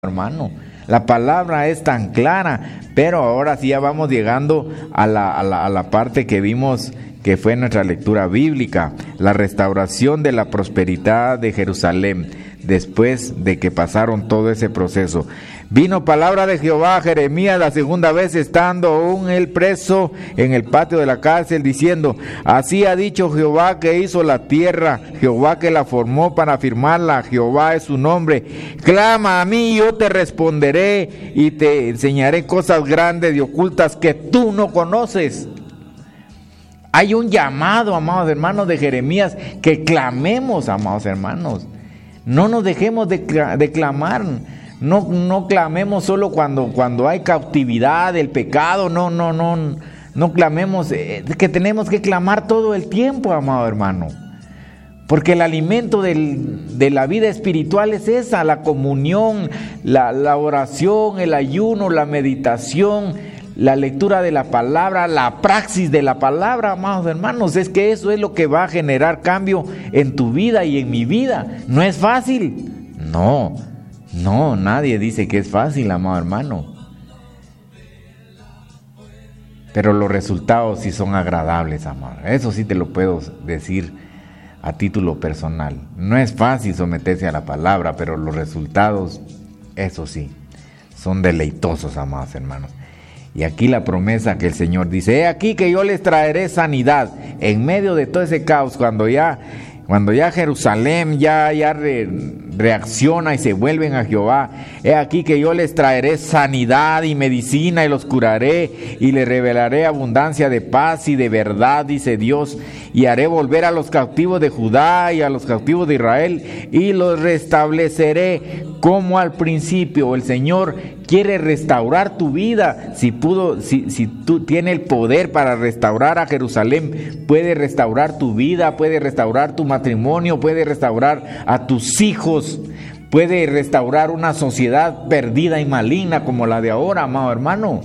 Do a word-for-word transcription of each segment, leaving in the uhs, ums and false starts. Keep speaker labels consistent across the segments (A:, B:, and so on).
A: hermano. La palabra es tan clara, pero ahora sí ya vamos llegando a la, a la, a la parte que vimos que fue nuestra lectura bíblica, la restauración de la prosperidad de Jerusalén, después de que pasaron todo ese proceso. Vino palabra de Jehová a Jeremías la segunda vez, estando aún él preso en el patio de la cárcel, diciendo: así ha dicho Jehová que hizo la tierra, Jehová que la formó para afirmarla, Jehová es su nombre. Clama a mí y yo te responderé y te enseñaré cosas grandes y ocultas que tú no conoces. Hay un llamado, amados hermanos, de Jeremías, que clamemos, amados hermanos. No nos dejemos de, de clamar. No, no clamemos solo cuando, cuando hay cautividad del pecado. No, no, no, no clamemos, eh, que tenemos que clamar todo el tiempo, amado hermano. Porque el alimento del, de la vida espiritual es esa, la comunión, la, la oración, el ayuno, la meditación, la lectura de la palabra, la praxis de la palabra, amados hermanos. Es que eso es lo que va a generar cambio en tu vida y en mi vida. No es fácil. No, no, nadie dice que es fácil, amado hermano. Pero los resultados sí son agradables, amado. Eso sí te lo puedo decir a título personal. No es fácil someterse a la palabra, pero los resultados, eso sí, son deleitosos, amados hermanos. Y aquí la promesa que el Señor dice: he aquí que yo les traeré sanidad en medio de todo ese caos, cuando ya, cuando ya Jerusalén ya, ya re, reacciona y se vuelven a Jehová. He aquí que yo les traeré sanidad y medicina y los curaré y les revelaré abundancia de paz y de verdad, dice Dios, y haré volver a los cautivos de Judá y a los cautivos de Israel y los restableceré como al principio. El Señor quiere restaurar tu vida. Si pudo, si, si tú tienes el poder para restaurar a Jerusalén, puede restaurar tu vida, puede restaurar tu matrimonio, puede restaurar a tus hijos, puede restaurar una sociedad perdida y maligna como la de ahora, amado hermano.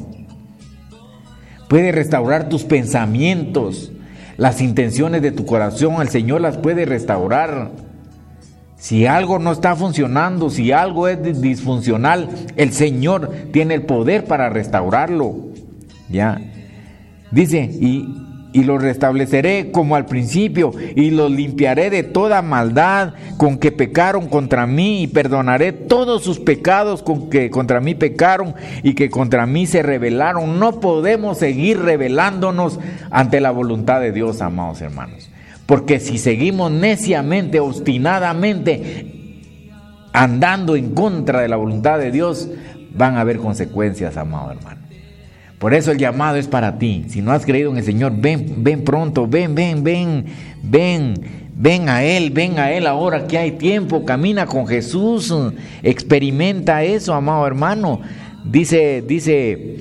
A: Puede restaurar tus pensamientos, las intenciones de tu corazón. El Señor las puede restaurar. Si algo no está funcionando, si algo es disfuncional, el Señor tiene el poder para restaurarlo. Ya. Dice, y, y los restableceré como al principio, y los limpiaré de toda maldad con que pecaron contra mí, y perdonaré todos sus pecados con que contra mí pecaron y que contra mí se rebelaron. No podemos seguir rebelándonos ante la voluntad de Dios, amados hermanos. Porque si seguimos neciamente, obstinadamente, andando en contra de la voluntad de Dios, van a haber consecuencias, amado hermano. Por eso el llamado es para ti. Si no has creído en el Señor, ven, ven pronto, ven, ven, ven, ven, ven a Él, ven a Él ahora que hay tiempo. Camina con Jesús, experimenta eso, amado hermano. Dice, dice...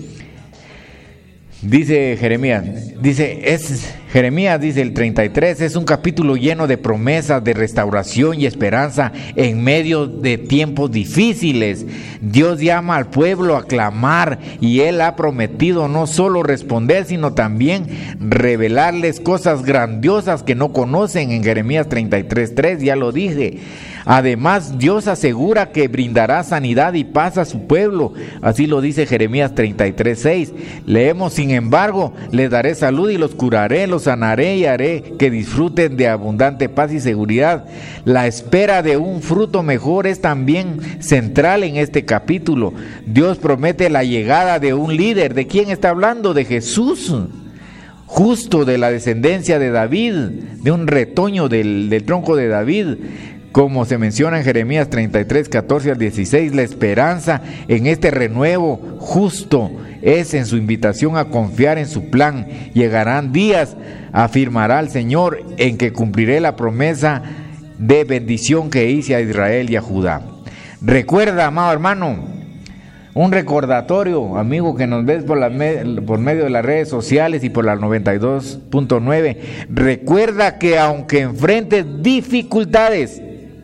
A: Dice Jeremías, dice, es Jeremías, dice el treinta y tres, es un capítulo lleno de promesas de restauración y esperanza en medio de tiempos difíciles. Dios llama al pueblo a clamar y Él ha prometido no solo responder, sino también revelarles cosas grandiosas que no conocen. En Jeremías treinta y tres, tres, ya lo dije. Además, Dios asegura que brindará sanidad y paz a su pueblo. Así lo dice Jeremías treinta y tres, seis. Leemos: sin embargo, les daré salud y los curaré, los sanaré y haré que disfruten de abundante paz y seguridad. La espera de un fruto mejor es también central en este capítulo. Dios promete la llegada de un líder. ¿De quién está hablando? De Jesús, justo de la descendencia de David, de un retoño del, del tronco de David. Como se menciona en Jeremías treinta y tres, catorce al dieciséis, la esperanza en este renuevo justo es en su invitación a confiar en su plan. Llegarán días, afirmará el Señor, en que cumpliré la promesa de bendición que hice a Israel y a Judá. Recuerda, amado hermano, un recordatorio, amigo, que nos ves por, la, por medio de las redes sociales y por la noventa y dos punto nueve. Recuerda que aunque enfrentes dificultades,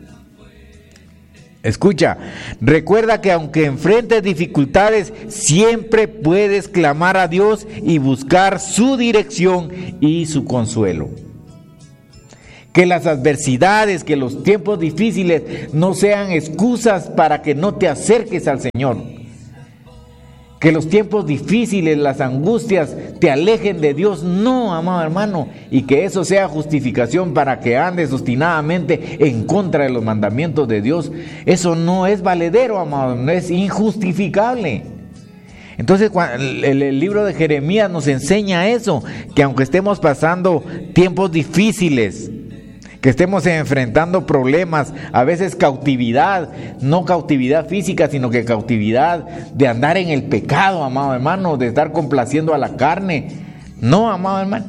A: escucha, recuerda que aunque enfrentes dificultades, siempre puedes clamar a Dios y buscar su dirección y su consuelo. Que las adversidades, que los tiempos difíciles no sean excusas para que no te acerques al Señor. Que los tiempos difíciles, las angustias te alejen de Dios. No, amado hermano. Y que eso sea justificación para que andes obstinadamente en contra de los mandamientos de Dios. Eso no es valedero, amado. No es injustificable. Entonces el libro de Jeremías nos enseña eso. Que aunque estemos pasando tiempos difíciles, que estemos enfrentando problemas, a veces cautividad, no cautividad física, sino que cautividad de andar en el pecado, amado hermano, de estar complaciendo a la carne. No, amado hermano.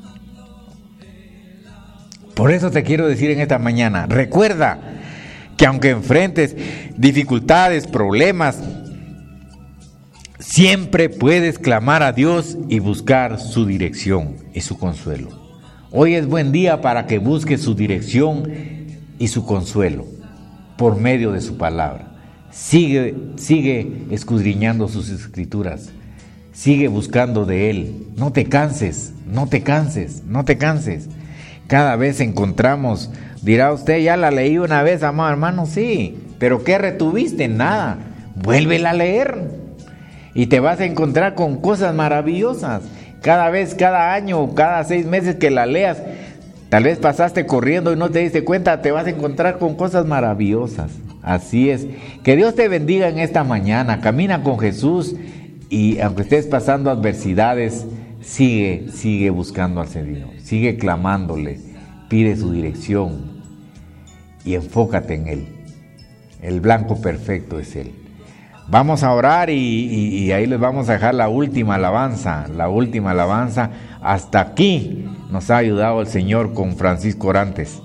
A: Por eso te quiero decir en esta mañana, recuerda que aunque enfrentes dificultades, problemas, siempre puedes clamar a Dios y buscar su dirección y su consuelo. Hoy es buen día para que busques su dirección y su consuelo por medio de su palabra. Sigue, sigue escudriñando sus escrituras. Sigue buscando de Él. No te canses, no te canses, no te canses. Cada vez encontramos, dirá usted, ya la leí una vez, amado hermano, sí. ¿Pero qué retuviste? Nada. Vuélvela a leer y te vas a encontrar con cosas maravillosas. Cada vez, cada año, cada seis meses que la leas, tal vez pasaste corriendo y no te diste cuenta, te vas a encontrar con cosas maravillosas. Así es. Que Dios te bendiga en esta mañana. Camina con Jesús y aunque estés pasando adversidades, sigue, sigue buscando al Señor. Sigue clamándole, pide su dirección y enfócate en Él. El blanco perfecto es Él. Vamos a orar y, y, y ahí les vamos a dejar la última alabanza, la última alabanza. Hasta aquí nos ha ayudado el Señor con Francisco Orantes.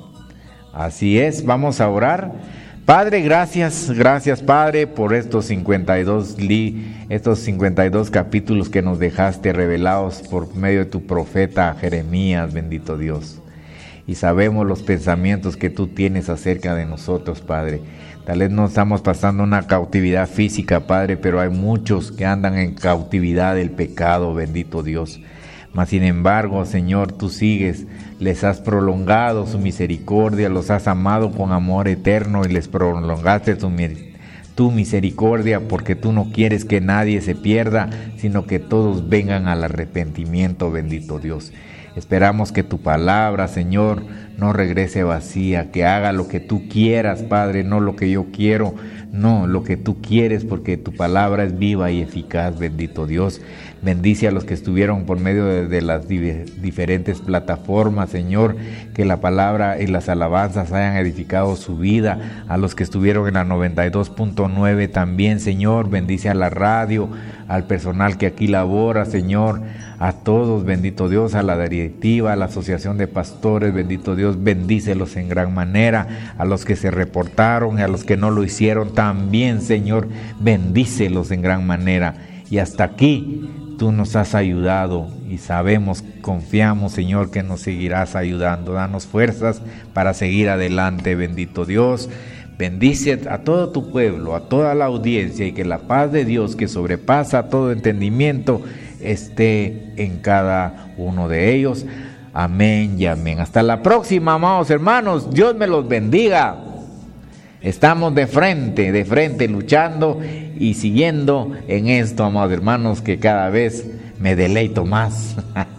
A: Así es, vamos a orar. Padre, gracias, gracias Padre por estos cincuenta y dos, li, estos cincuenta y dos capítulos que nos dejaste revelados por medio de tu profeta Jeremías, bendito Dios. Y sabemos los pensamientos que tú tienes acerca de nosotros, Padre. Tal vez no estamos pasando una cautividad física, Padre, pero hay muchos que andan en cautividad del pecado, bendito Dios. Mas sin embargo, Señor, tú sigues, les has prolongado su misericordia, los has amado con amor eterno y les prolongaste tu, tu misericordia porque tú no quieres que nadie se pierda, sino que todos vengan al arrepentimiento, bendito Dios. Esperamos que tu palabra, Señor, no regrese vacía, que haga lo que tú quieras, Padre, no lo que yo quiero, no, lo que tú quieres, porque tu palabra es viva y eficaz, bendito Dios. Bendice a los que estuvieron por medio de, de las di- diferentes plataformas, Señor, que la palabra y las alabanzas hayan edificado su vida. A los que estuvieron en la noventa y dos punto nueve también, Señor, bendice a la radio, al personal que aquí labora, Señor, a todos, bendito Dios, a la directiva, a la asociación de pastores, bendito Dios, bendícelos en gran manera, a los que se reportaron y a los que no lo hicieron también, Señor, bendícelos en gran manera. Y hasta aquí tú nos has ayudado y sabemos, confiamos, Señor, que nos seguirás ayudando. Danos fuerzas para seguir adelante, bendito Dios. Bendice a todo tu pueblo, a toda la audiencia, y que la paz de Dios, que sobrepasa todo entendimiento, esté en cada uno de ellos. Amén y amén. Hasta la próxima, amados hermanos. Dios me los bendiga. Estamos de frente, de frente, luchando y siguiendo en esto, amados hermanos, que cada vez me deleito más.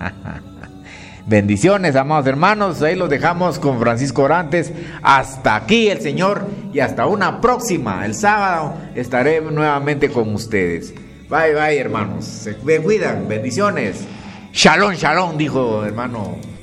A: Bendiciones, amados hermanos. Ahí los dejamos con Francisco Orantes. Hasta aquí el Señor y hasta una próxima. El sábado estaré nuevamente con ustedes. Bye, bye, hermanos. Se me cuidan. Bendiciones. Shalom, shalom, dijo hermano